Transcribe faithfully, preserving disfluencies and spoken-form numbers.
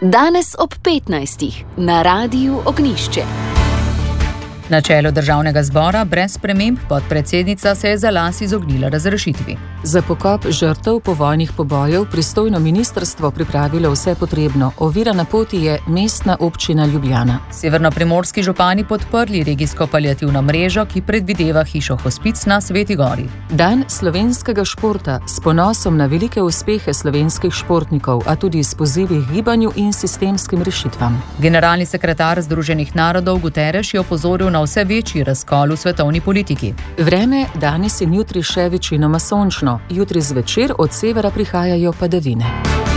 Danes ob petnajstih na Radiu Ognjišče. Na čelu državnega zbora brez sprememb podpredsednica se je za las izognila razrešitvi. Za pokop žrtev povojnih pobojev pristojno ministrstvo pripravilo vse potrebno. Ovira na poti je Mestna občina Ljubljana. Severnoprimorski župani podprli regijsko paliativno mrežo, ki predvideva hišo hospic na Sveti Gori. Dan slovenskega športa s ponosom na velike uspehe slovenskih športnikov, a tudi s pozivi k gibanju in sistemskim rešitvam. Generalni sekretar Združenih narodov Guterres je opozoril na vse večji razkol v svetovni politiki. Vreme danes in jutri še večinoma sončno, jutri zvečer od severa prihajajo padavine.